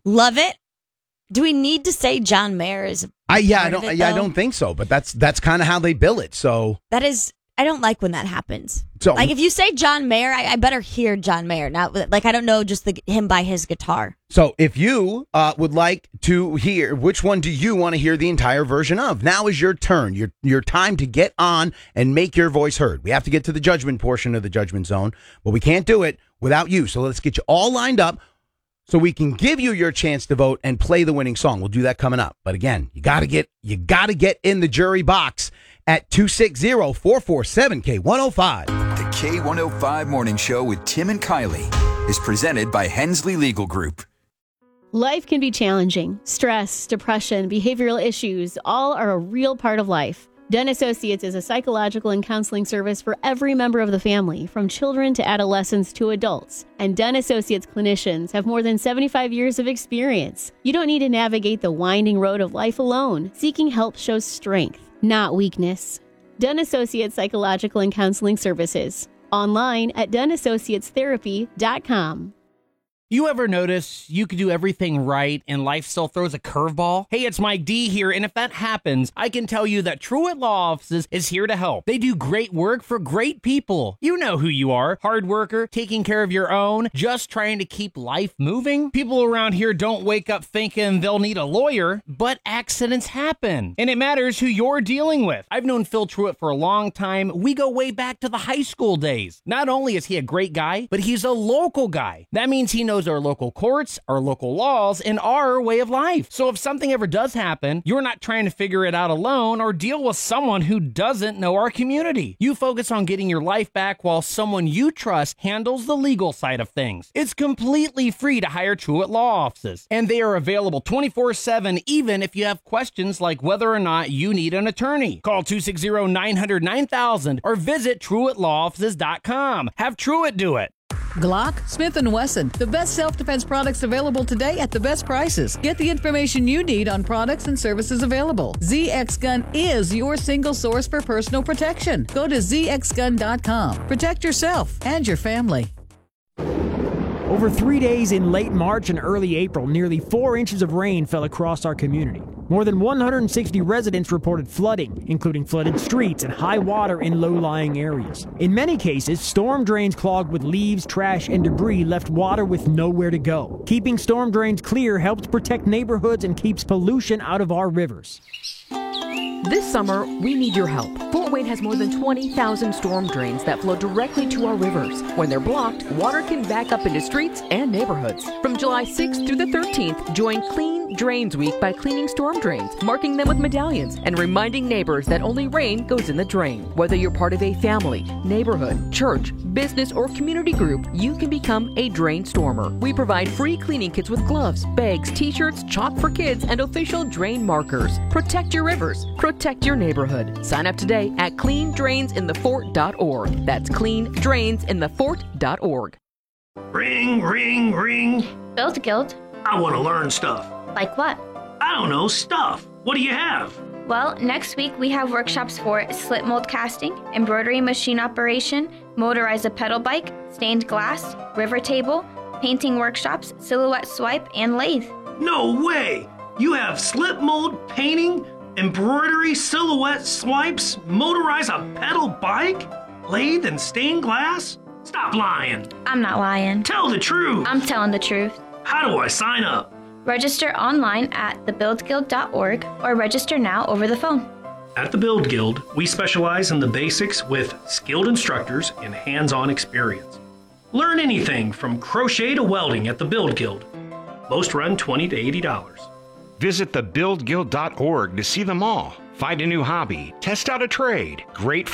Love it. Do we need to say John Mayer is? I don't think so. But that's kind of how they bill it. So that is. I don't like when that happens. So, like, if you say John Mayer, I better hear John Mayer. Not like I don't know just him by his guitar. So if you would like to hear, which one do you want to hear the entire version of? Now is your turn. Your time to get on and make your voice heard. We have to get to the judgment portion of the Judgment Zone, but we can't do it without you. So let's get you all lined up so we can give you your chance to vote and play the winning song. We'll do that coming up. But again, you got to get in the jury box at 260-447-K105. The K105 Morning Show with Tim and Kylie is presented by Hensley Legal Group. Life can be challenging. Stress, depression, behavioral issues, all are a real part of life. Dunn Associates is a psychological and counseling service for every member of the family, from children to adolescents to adults. And Dunn Associates clinicians have more than 75 years of experience. You don't need to navigate the winding road of life alone. Seeking help shows strength, not weakness. Dunn Associates Psychological and Counseling Services. Online at DunnAssociatesTherapy.com. You ever notice you could do everything right and life still throws a curveball? Hey, it's Mike D here, and if that happens, I can tell you that Truett Law Offices is here to help. They do great work for great people. You know who you are. Hard worker, taking care of your own, just trying to keep life moving. People around here don't wake up thinking they'll need a lawyer, but accidents happen, and it matters who you're dealing with. I've known Phil Truett for a long time. We go way back to the high school days. Not only is he a great guy, but he's a local guy. That means he knows our local courts, our local laws, and our way of life. So if something ever does happen, you're not trying to figure it out alone or deal with someone who doesn't know our community. You focus on getting your life back while someone you trust handles the legal side of things. It's completely free to hire Truett Law Offices, and they are available 24/7 even if you have questions like whether or not you need an attorney. Call 260-900-9000 or visit TruettLawOffices.com. Have Truett do it. Glock, Smith & Wesson, the best self-defense products available today at the best prices. Get the information you need on products and services available. ZX Gun is your single source for personal protection. Go to zxgun.com. Protect yourself and your family. Over 3 days in late March and early April, nearly 4 inches of rain fell across our community. More than 160 residents reported flooding, including flooded streets and high water in low-lying areas. In many cases, storm drains clogged with leaves, trash, and debris left water with nowhere to go. Keeping storm drains clear helps protect neighborhoods and keeps pollution out of our rivers. This summer, we need your help. Fort Wayne has more than 20,000 storm drains that flow directly to our rivers. When they're blocked, water can back up into streets and neighborhoods. From July 6th through the 13th, join Clean Drains Week by cleaning storm drains, marking them with medallions, and reminding neighbors that only rain goes in the drain. Whether you're part of a family, neighborhood, church, business, or community group, you can become a drain stormer. We provide free cleaning kits with gloves, bags, t-shirts, chalk for kids, and official drain markers. Protect your rivers. Protect your neighborhood. Sign up today at cleandrainsinthefort.org. That's cleandrainsinthefort.org. Ring, ring, ring. Build Guild. I want to learn stuff. Like what? I don't know, stuff. What do you have? Well, next week we have workshops for slip mold casting, embroidery machine operation, motorize a pedal bike, stained glass, river table, painting workshops, silhouette swipe, and lathe. No way! You have slip mold, painting, embroidery, silhouette swipes, motorize a pedal bike, lathe, and stained glass? Stop lying. I'm not lying. Tell the truth. I'm telling the truth. How do I sign up? Register online at thebuildguild.org or register now over the phone. At the Build Guild, we specialize in the basics with skilled instructors and hands-on experience. Learn anything from crochet to welding at the Build Guild. Most run $20 to $80. Visit thebuildguild.org to see them all. Find a new hobby, test out a trade. Great